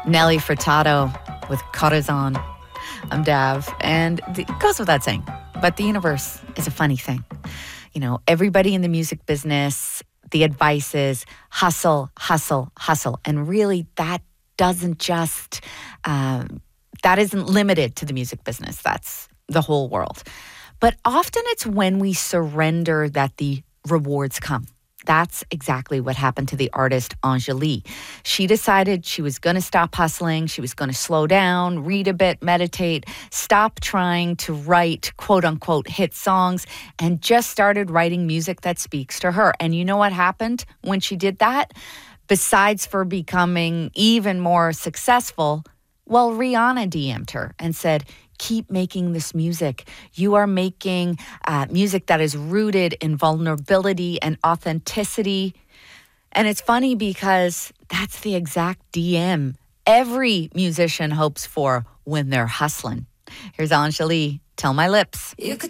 Nelly Furtado with Corazon. I'm Dav, and it goes without saying, but the universe is a funny thing. You know, everybody in the music business, the advice is hustle, hustle, hustle. And really, that doesn't just, that isn't limited to the music business. That's the whole world. But often it's when we surrender that the rewards come. That's exactly what happened to the artist Anjali. She decided she was going to stop hustling. She was going to slow down, read a bit, meditate, stop trying to write quote unquote hit songs, and just started writing music that speaks to her. And you know what happened when she did that? Besides for becoming even more successful, well, Rihanna DM'd her and said, keep making this music. You are making music that is rooted in vulnerability and authenticity. And it's funny because that's the exact DM every musician hopes for when they're hustling. Here's Anjali, Tell My Lips. You could